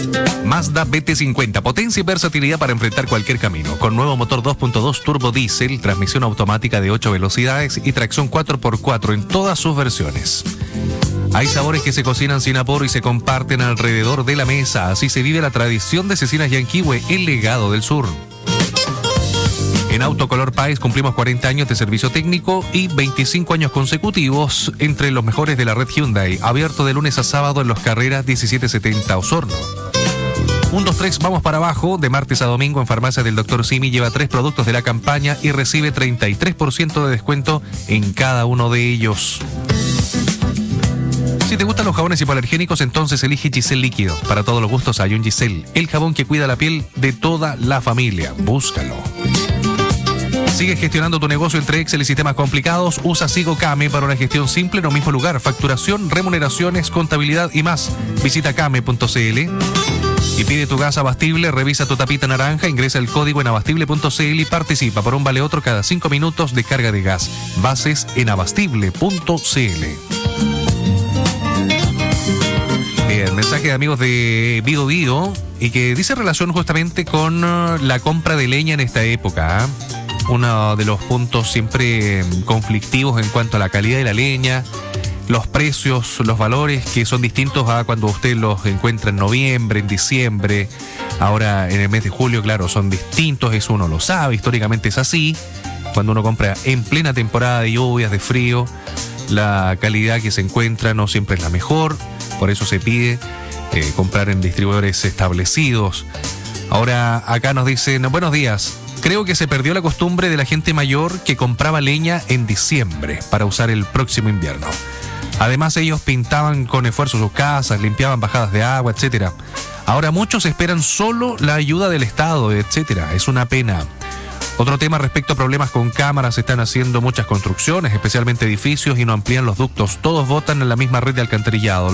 Mazda BT50, potencia y versatilidad para enfrentar cualquier camino. Con nuevo motor 2.2 turbo diésel, transmisión automática de 8 velocidades y tracción 4x4 en todas sus versiones. Hay sabores que se cocinan sin apuro y se comparten alrededor de la mesa. Así se vive la tradición de Cecinas Yanquihue, el legado del sur. En Autocolor Páez cumplimos 40 años de servicio técnico y 25 años consecutivos entre los mejores de la red Hyundai. Abierto de lunes a sábado en Los Carreras 1770 Osorno. 1, 2, 3, vamos para abajo. De martes a domingo en Farmacia del Dr. Simi lleva 3 productos de la campaña y recibe 33% de descuento en cada uno de ellos. Si te gustan los jabones hipoalergénicos, entonces elige Giselle Líquido. Para todos los gustos hay un Giselle, el jabón que cuida la piel de toda la familia. Búscalo. Sigue gestionando tu negocio entre Excel y sistemas complicados. Usa Sigo Kame para una gestión simple en un mismo lugar. Facturación, remuneraciones, contabilidad y más. Visita kame.cl y pide tu gas Abastible. Revisa tu tapita naranja, ingresa el código en abastible.cl y participa por un vale otro cada 5 minutos de carga de gas. Bases en abastible.cl. Bien, mensaje de amigos de Bido Bido y que dice relación justamente con la compra de leña en esta época. Uno de los puntos siempre conflictivos en cuanto a la calidad de la leña, los precios, los valores que son distintos a cuando usted los encuentra en noviembre, en diciembre. Ahora en el mes de julio, claro, son distintos, eso uno lo sabe, históricamente es así. Cuando uno compra en plena temporada de lluvias, de frío, la calidad que se encuentra no siempre es la mejor, por eso se pide comprar en distribuidores establecidos. Ahora acá nos dicen, buenos días. Creo que se perdió la costumbre de la gente mayor que compraba leña en diciembre para usar el próximo invierno. Además, ellos pintaban con esfuerzo sus casas, limpiaban bajadas de agua, etc. Ahora muchos esperan solo la ayuda del Estado, etc. Es una pena. Otro tema respecto a problemas con cámaras, se están haciendo muchas construcciones, especialmente edificios, y no amplían los ductos. Todos botan en la misma red de alcantarillado.